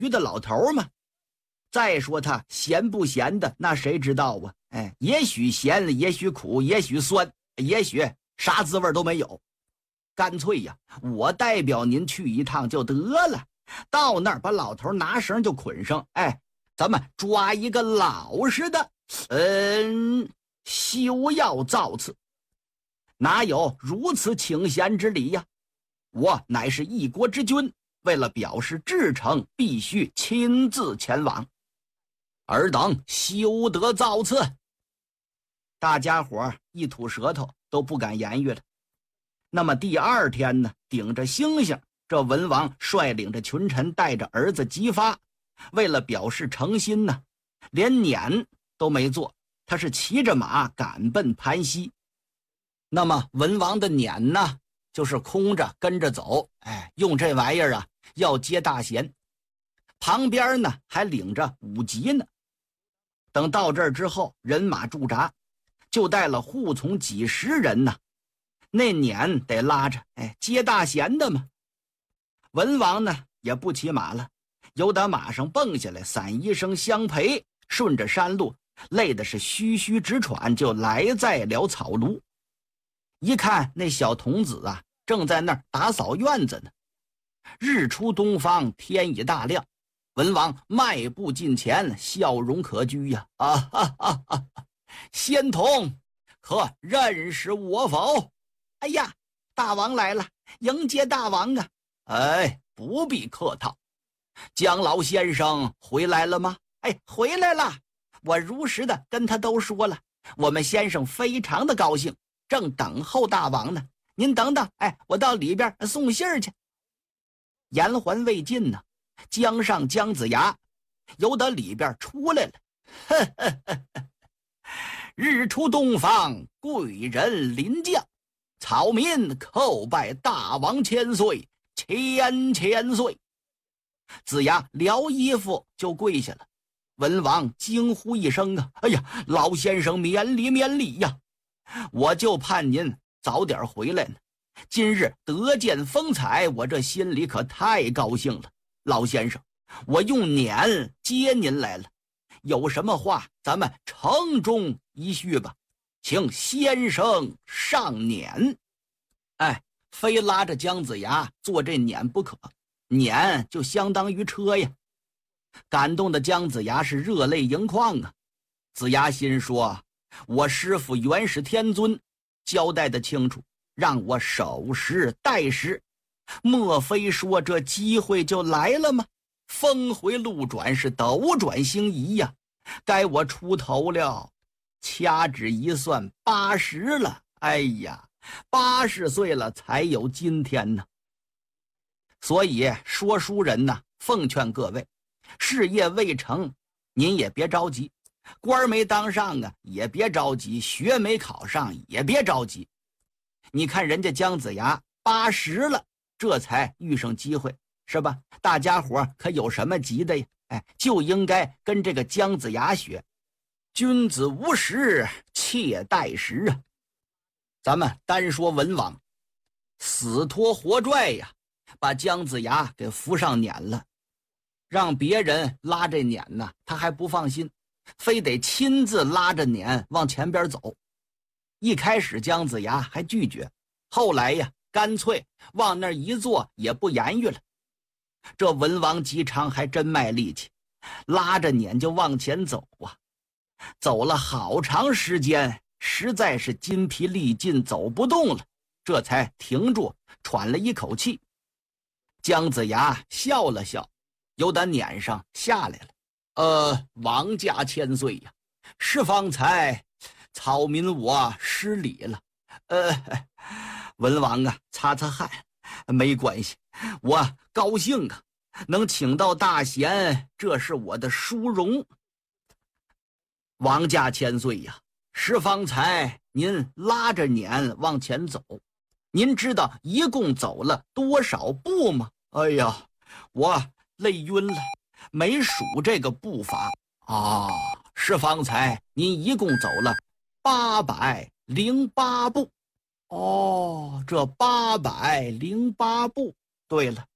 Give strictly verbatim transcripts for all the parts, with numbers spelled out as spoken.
遇的老头嘛。再说他咸不咸的，那谁知道啊？哎，也许咸，也许苦，也许酸，也许啥滋味都没有。干脆呀，我代表您去一趟就得了。到那儿把老头拿绳就捆上，哎，咱们抓一个老实的，嗯，休要造次。哪有如此请贤之礼呀？我乃是一国之君，为了表示至诚，必须亲自前往。尔等休得造次。大家伙一吐舌头，都不敢言语了。那么第二天呢，顶着星星，这文王率领着群臣，带着儿子姬发，为了表示诚心呢，连撵都没做，他是骑着马赶奔盘溪。那么文王的撵呢，就是空着跟着走，哎，用这玩意儿啊，要接大弦，旁边呢还领着武吉呢。等到这儿之后，人马驻扎，就带了护从几十人呢，那撵得拉着，哎，接大弦的嘛。文王呢也不骑马了，由打马上蹦下来，伞一声相陪，顺着山路，累的是吁吁直喘，就来在了草庐。一看那小童子啊，正在那儿打扫院子呢。日出东方，天已大亮，文王迈步近前，笑容可掬呀！啊哈哈哈！仙童，可认识我否？哎呀，大王来了，迎接大王啊！哎，不必客套。姜老先生回来了吗？哎，回来了。我如实的跟他都说了，我们先生非常的高兴，正等候大王呢。您等等，哎，我到里边送信儿去。言还未尽呢，姜尚、姜子牙由得里边出来了。呵呵呵呵，日出东方，贵人临降，草民叩拜大王千岁，千千岁。子牙撩衣服就跪下了。文王惊呼一声啊！哎呀，老先生免礼免礼呀！我就盼您早点回来呢。今日得见风采，我这心里可太高兴了。老先生，我用撵接您来了，有什么话咱们城中一叙吧，请先生上撵。哎，非拉着姜子牙坐这撵不可，撵就相当于车呀。感动的姜子牙是热泪盈眶啊。子牙心说，我师父元始天尊交代的清楚，让我守时待时，莫非说这机会就来了吗？峰回路转，是斗转星移呀！该我出头了。掐指一算，八十了。哎呀，八十岁了才有今天呢。所以说书人呢，奉劝各位，事业未成，您也别着急；官没当上啊，也别着急；学没考上，也别着急。你看人家姜子牙八十了，这才遇上机会，是吧？大家伙可有什么急的呀？哎，就应该跟这个姜子牙学。君子无时，妾待时啊！咱们单说文王，死拖活拽呀，把姜子牙给扶上撵了。让别人拉着撵呢，他还不放心，非得亲自拉着撵往前边走。一开始姜子牙还拒绝，后来呀，干脆往那儿一坐，也不言语了。这文王姬昌还真卖力气，拉着撵就往前走啊。走了好长时间，实在是筋疲力尽，走不动了，这才停住，喘了一口气。姜子牙笑了笑，由打撵上下来了。呃，王家千岁呀，是方才草民我失礼了。呃，文王啊，擦擦汗，没关系，我高兴啊，能请到大贤，这是我的殊荣。王家千岁呀，是方才您拉着撵往前走，您知道一共走了多少步吗？哎呀，我累晕了，没数这个步伐啊。是方才您一共走了八百零八步。哦，这八百零八步。对了，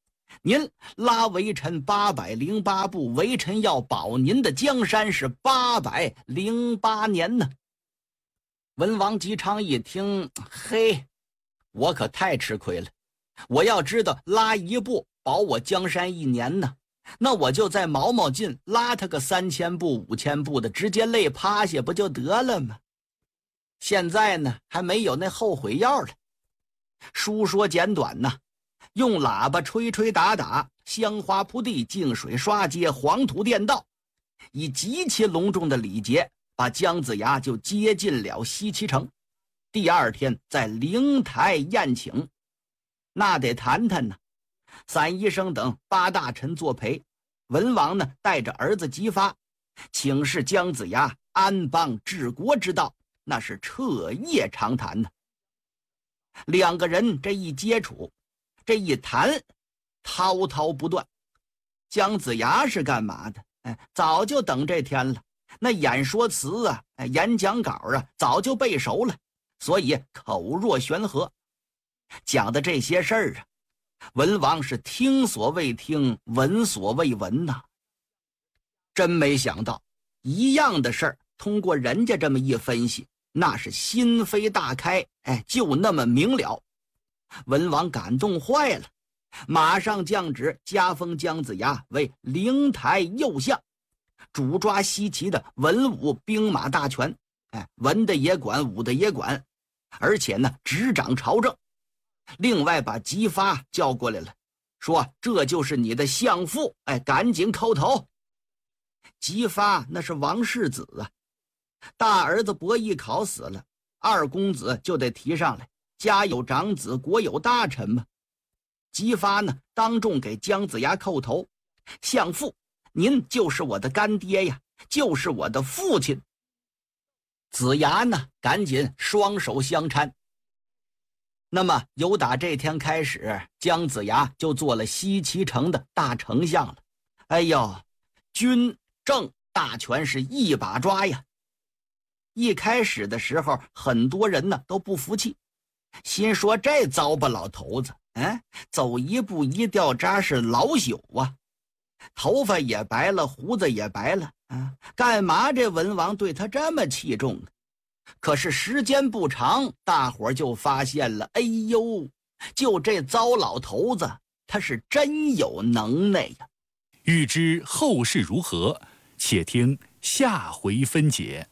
您拉微臣八百零八步，微臣要保您的江山是八百零八年呢。文王姬昌一听，嘿，我可太吃亏了。我要知道拉一步保我江山一年呢，那我就在毛毛劲拉他个三千步五千步的，直接累趴下不就得了吗？现在呢还没有那后悔药了。书说简短呐，用喇叭吹吹打打，香花铺地，净水刷街，黄土垫道，以极其隆重的礼节把姜子牙就接进了西岐城。第二天在灵台宴请，那得谈谈呢。散医生等八大臣作陪，文王呢带着儿子姬发请示姜子牙安邦治国之道，那是彻夜长谈呢。两个人这一接触，这一谈，滔滔不断。姜子牙是干嘛的？哎，早就等这天了。那演说词啊，演讲稿啊，早就背熟了，所以口若悬河。讲的这些事儿啊，文王是听所未听，闻所未闻呐。真没想到，一样的事儿，通过人家这么一分析，那是心扉大开，哎，就那么明了。文王感动坏了，马上降旨加封姜子牙为灵台右相，主抓西岐的文武兵马大权，哎，文的也管，武的也管，而且呢执掌朝政。另外把姬发叫过来了，说这就是你的相父，哎，赶紧叩头。姬发那是王世子啊，大儿子伯邑考死了，二公子就得提上来，家有长子，国有大臣嘛。姬发呢当众给姜子牙叩头，相父，您就是我的干爹呀，就是我的父亲。子牙呢赶紧双手相搀。那么由打这天开始，姜子牙就做了西岐城的大丞相了。哎呦，军政大权是一把抓呀。一开始的时候，很多人呢都不服气，心说这糟吧老头子，嗯，走一步一掉渣是老朽啊，头发也白了，胡子也白了啊，干嘛这文王对他这么器重呢？可是时间不长，大伙儿就发现了，哎呦，就这糟老头子，他是真有能耐呀。 欲知后事如何，且听下回分解。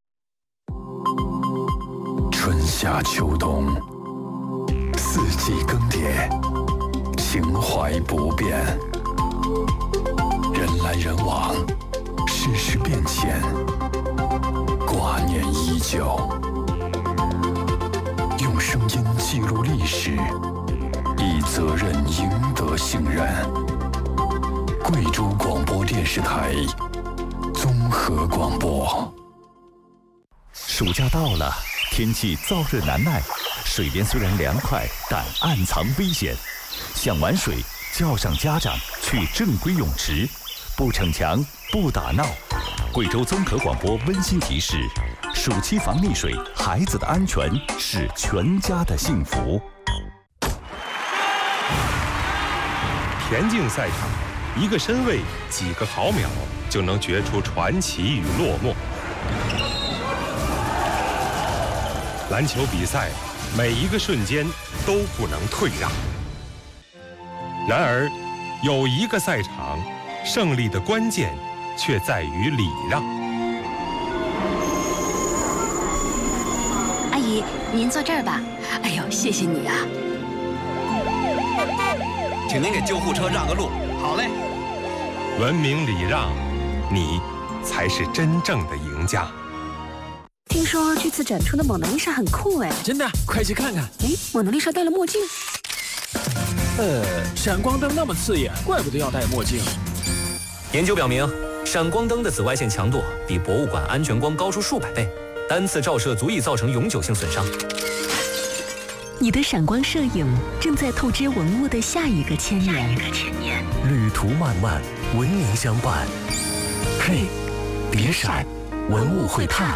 春夏秋冬，四季更迭，情怀不变，人来人往，世事变迁，挂念依旧。用声音记录历史，以责任赢得信任。贵州广播电视台综合广播。 暑假到了，天气燥热难耐，水边虽然凉快，但暗藏危险。想玩水，叫上家长去正规泳池，不逞强，不打闹。贵州综合广播温馨提示：暑期防溺水，孩子的安全是全家的幸福。 田径赛场，一个身位，几个毫秒，就能决出传奇与落寞。篮球比赛，每一个瞬间都不能退让。然而，有一个赛场，胜利的关键却在于礼让。 阿姨，您坐这儿吧。哎呦，谢谢你啊！ 请您给救护车让个路。好嘞。 文明礼让，你才是真正的赢家。 听说这次展出的蒙娜丽莎很酷哎！ 真的，快去看看。 哎，蒙娜丽莎戴了墨镜。 呃，闪光灯那么刺眼，怪不得要戴墨镜。 研究表明，闪光灯的紫外线强度比博物馆安全光高出数百倍，单次照射足以造成永久性损伤。 你的闪光摄影正在透支文物的下一个千年。 旅途漫漫，文明相伴。嘿，别闪，文物会探。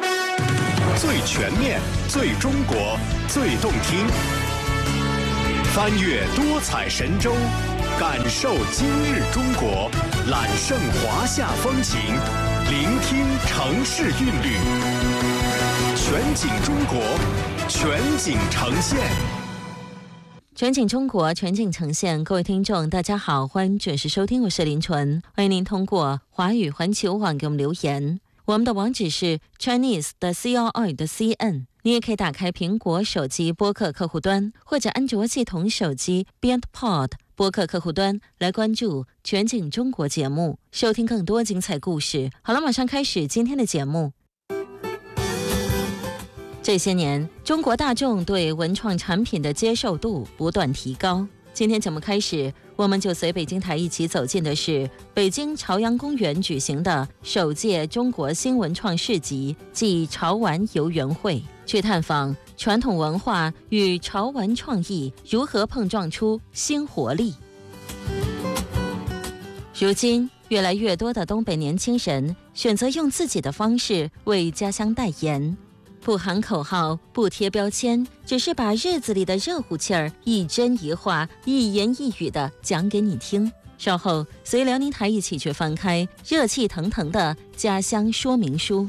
最全面、最中国、最动听， 翻越多彩神州，感受今日中国，揽胜华夏风情，聆听城市韵律。全景中国，全景呈现。 全景中国，全景呈现。各位听众，大家好，欢迎准时收听，我是林纯。欢迎您通过华语环球网给我们留言，我们的网址是 Chinese 的 C R I 的 C N。你也可以打开苹果手机播客客户端，或者安卓系统手机 BeyondPod 播客客户端来关注全景中国节目，收听更多精彩故事。好了，马上开始今天的节目。这些年，中国大众对文创产品的接受度不断提高。今天节目开始，我们就随北京台一起走进的是北京朝阳公园举行的首届中国新文创市集暨潮玩游园会，去探访传统文化与潮玩创意如何碰撞出新活力。如今，越来越多的东北年轻人选择用自己的方式为家乡代言，不喊口号，不贴标签，只是把日子里的热乎气儿一针一画、一言一语的讲给你听。稍后随辽宁台一起去翻开热气腾腾的家乡说明书。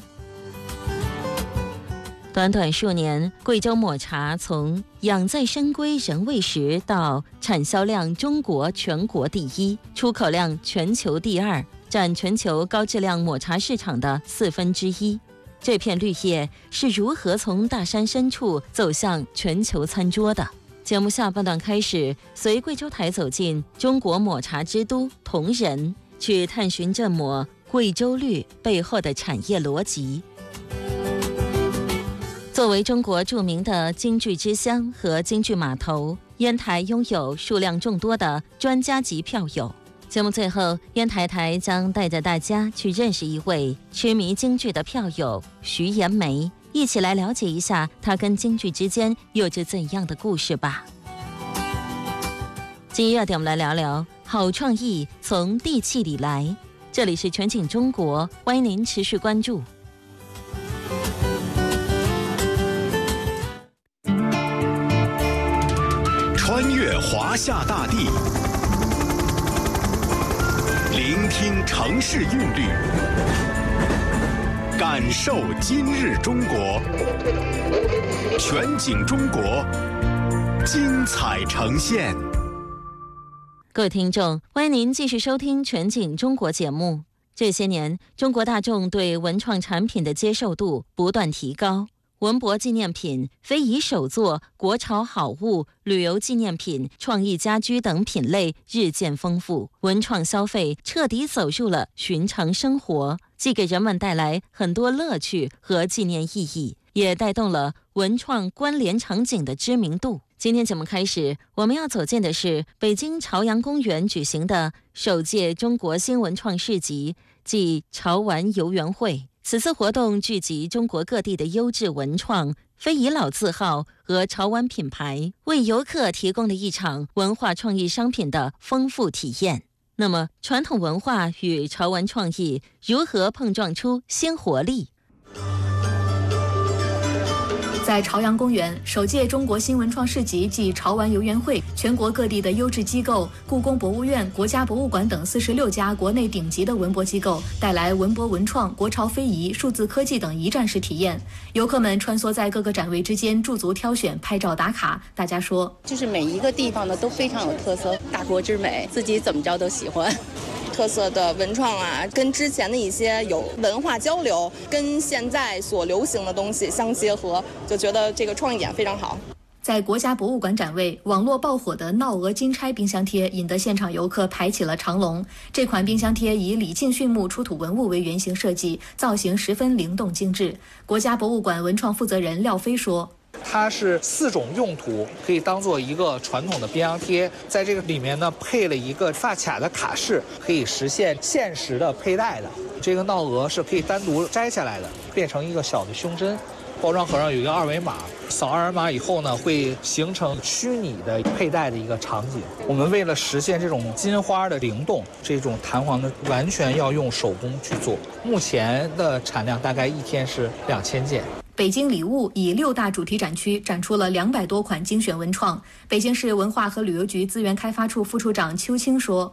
短短数年，贵州抹茶从养在深闺人未识到产销量中国全国第一，出口量全球第二，占全球高质量抹茶市场的四分之一。这片绿叶是如何从大山深处走向全球餐桌的？节目下半段开始，随贵州台走进中国抹茶之都铜仁，去探寻这抹贵州绿背后的产业逻辑。作为中国著名的京剧之乡和京剧码头，烟台拥有数量众多的专家级票友。节目最后，烟台台将带着大家去认识一位痴迷京剧的票友徐延梅，一起来了解一下他跟京剧之间有着怎样的故事吧。今日热点，我们来聊聊好创意从地气里来。这里是全景中国，欢迎您持续关注。 穿越华夏大地，聆听城市韵律，感受今日中国，全景中国，精彩呈现。 各位听众，欢迎您继续收听全景中国节目。这些年，中国大众对文创产品的接受度不断提高。文博纪念品、非遗手作、国潮好物、旅游纪念品、创意家居等品类日渐丰富，文创消费彻底走入了寻常生活，既给人们带来很多乐趣和纪念意义，也带动了文创关联场景的知名度。今天节目开始，我们要走进的是北京朝阳公园举行的首届中国新文创市集暨潮玩游园会。此次活动聚集中国各地的优质文创、非遗老字号和潮玩品牌，为游客提供了一场文化创意商品的丰富体验。那么，传统文化与潮玩创意如何碰撞出新活力？ 在朝阳公园，首届中国新文创市集暨潮玩游园会，全国各地的优质机构、故宫博物院、国家博物馆等四十六家国内顶级的文博机构带来文博文创、国潮非遗、数字科技等一站式体验。游客们穿梭在各个展位之间，驻足挑选、拍照打卡。大家说， 就是每一个地方呢都非常有特色，大国之美，自己怎么着都喜欢。特色的文创啊，跟之前的一些有文化交流，跟现在所流行的东西相结合，就觉得这个创意点非常好。 在国家博物馆展位，网络爆火的闹鹅金钗冰箱贴引得现场游客排起了长龙。这款冰箱贴以李靖训墓出土文物为原型设计，造型十分灵动精致。国家博物馆文创负责人廖飞说， 它是四种用途，可以当做一个传统的冰箱贴，在这个里面呢配了一个发卡的卡式，可以实现限时的佩戴的。这个闹鹅是可以单独摘下来的，变成一个小的胸针。包装盒上有一个二维码，扫二维码以后呢，会形成虚拟的佩戴的一个场景。我们为了实现这种金花的灵动，这种弹簧呢，完全要用手工去做。目前的产量大概一天是两千件。 北京礼物以六大主题展区展出了两百多款精选文创。北京市文化和旅游局资源开发处副处长邱青说：“